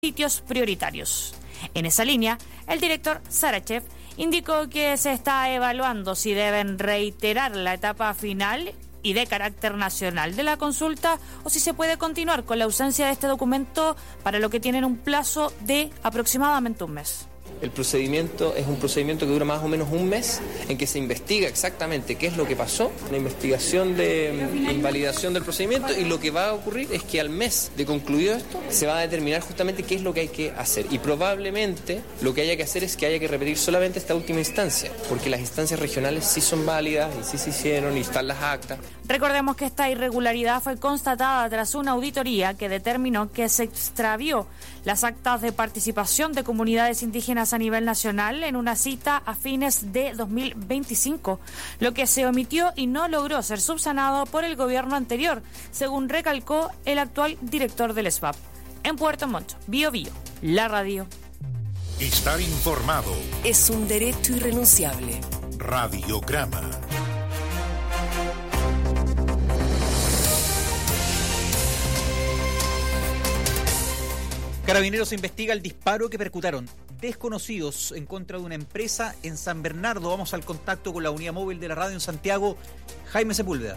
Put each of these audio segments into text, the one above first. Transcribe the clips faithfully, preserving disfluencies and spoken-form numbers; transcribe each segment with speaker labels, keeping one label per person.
Speaker 1: sitios prioritarios. En esa línea, el director Sarachev indicó que se está evaluando si deben reiterar la etapa final y de carácter nacional de la consulta o si se puede continuar con la ausencia de este documento para lo que tienen un plazo de aproximadamente un mes.
Speaker 2: El procedimiento es un procedimiento que dura más o menos un mes, en que se investiga exactamente qué es lo que pasó, una investigación de invalidación del procedimiento, y lo que va a ocurrir es que al mes de concluido esto se va a determinar justamente qué es lo que hay que hacer, y probablemente lo que haya que hacer es que haya que repetir solamente esta última instancia, porque las instancias regionales sí son válidas y sí se hicieron y están las actas.
Speaker 1: Recordemos que esta irregularidad fue constatada tras una auditoría que determinó que se extravió las actas de participación de comunidades indígenas a nivel nacional en una cita a fines de dos mil veinticinco, lo que se omitió y no logró ser subsanado por el gobierno anterior, según recalcó el actual director del S V A P. En Puerto Montt, Bio Bio, la radio.
Speaker 3: Estar informado
Speaker 4: es un derecho irrenunciable.
Speaker 3: Radiograma.
Speaker 5: Carabineros investiga el disparo que percutaron desconocidos en contra de una empresa en San Bernardo. Vamos al contacto con la unidad móvil de la radio en Santiago, Jaime Sepúlveda.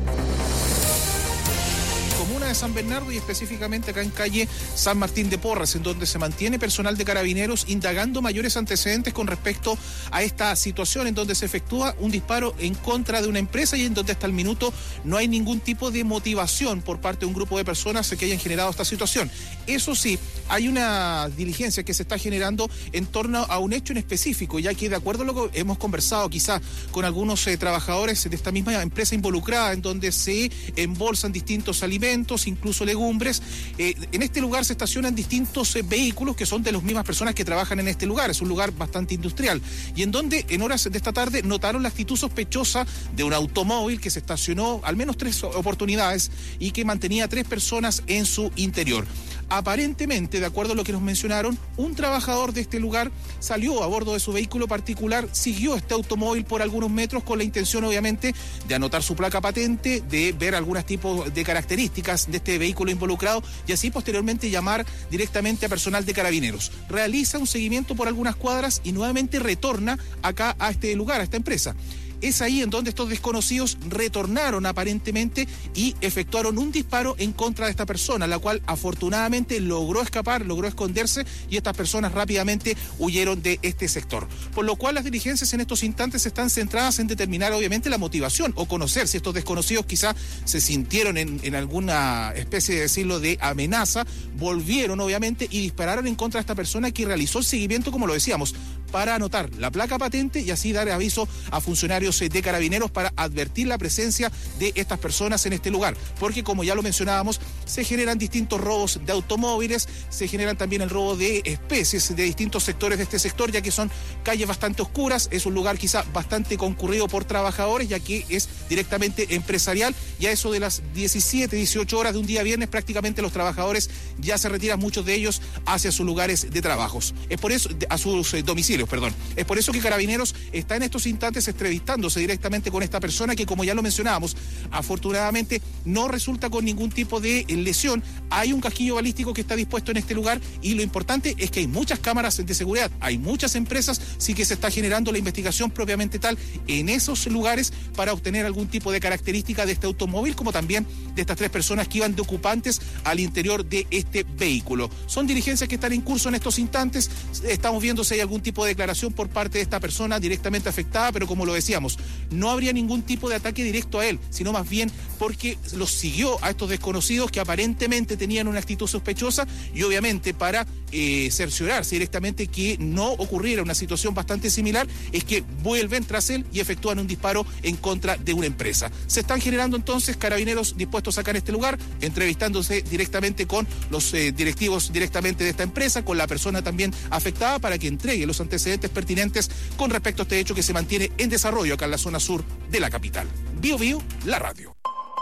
Speaker 6: Comuna de San Bernardo y específicamente acá en calle San Martín de Porras, en donde se mantiene personal de Carabineros indagando mayores antecedentes con respecto a esta situación, en donde se efectúa un disparo en contra de una empresa y en donde hasta el minuto no hay ningún tipo de motivación por parte de un grupo de personas que hayan generado esta situación. Eso sí, hay una diligencia que se está generando en torno a un hecho en específico, ya que de acuerdo a lo que hemos conversado quizá con algunos eh, trabajadores de esta misma empresa involucrada, en donde se embolsan distintos alimentos, incluso legumbres. Eh, en este lugar se estacionan distintos eh, vehículos que son de las mismas personas que trabajan en este lugar. Es un lugar bastante industrial y en donde en horas de esta tarde notaron la actitud sospechosa de un automóvil que se estacionó al menos tres oportunidades y que mantenía a tres personas en su interior. Aparentemente, de acuerdo a lo que nos mencionaron, un trabajador de este lugar salió a bordo de su vehículo particular, siguió este automóvil por algunos metros con la intención, obviamente, de anotar su placa patente, de ver algunos tipos de características de este vehículo involucrado y así posteriormente llamar directamente a personal de Carabineros. Realiza un seguimiento por algunas cuadras y nuevamente retorna acá a este lugar, a esta empresa. Es ahí en donde estos desconocidos retornaron aparentemente y efectuaron un disparo en contra de esta persona, la cual afortunadamente logró escapar, logró esconderse y estas personas rápidamente huyeron de este sector. Por lo cual las diligencias en estos instantes están centradas en determinar obviamente la motivación o conocer si estos desconocidos quizá se sintieron en, en alguna especie de decirlo de amenaza, volvieron obviamente y dispararon en contra de esta persona que realizó el seguimiento, como lo decíamos, para anotar la placa patente y así dar aviso a funcionarios de Carabineros para advertir la presencia de estas personas en este lugar, porque como ya lo mencionábamos, se generan distintos robos de automóviles, se generan también el robo de especies de distintos sectores de este sector, ya que son calles bastante oscuras, es un lugar quizá bastante concurrido por trabajadores, ya que es directamente empresarial, y a eso de las diecisiete, dieciocho horas de un día viernes prácticamente los trabajadores ya se retiran, muchos de ellos hacia sus lugares de trabajos, es por eso, a sus eh, domicilios, perdón, es por eso que Carabineros está en estos instantes entrevistando directamente con esta persona que, como ya lo mencionábamos, afortunadamente no resulta con ningún tipo de lesión. Hay un casquillo balístico que está dispuesto en este lugar y lo importante es que hay muchas cámaras de seguridad, hay muchas empresas, sí que se está generando la investigación propiamente tal en esos lugares para obtener algún tipo de característica de este automóvil, como también de estas tres personas que iban de ocupantes al interior de este vehículo. Son diligencias que están en curso en estos instantes, estamos viendo si hay algún tipo de declaración por parte de esta persona directamente afectada, pero como lo decíamos, no habría ningún tipo de ataque directo a él, sino más bien porque los siguió a estos desconocidos que aparentemente tenían una actitud sospechosa y obviamente para eh, cerciorarse directamente que no ocurriera una situación bastante similar, es que vuelven tras él y efectúan un disparo en contra de una empresa. Se están generando entonces Carabineros dispuestos a sacar este lugar, entrevistándose directamente con los eh, directivos directamente de esta empresa, con la persona también afectada para que entregue los antecedentes pertinentes con respecto a este hecho que se mantiene en desarrollo acá en la zona sur de la capital. Bio Bio, la radio.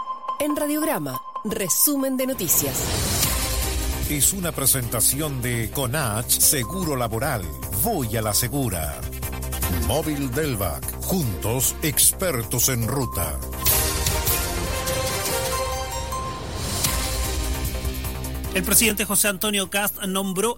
Speaker 4: En Radiograma, resumen de noticias.
Speaker 3: Es una presentación de Conach Seguro Laboral. Voy a la segura. Móvil Delvac. Juntos, expertos en ruta.
Speaker 7: El presidente José Antonio Kast nombró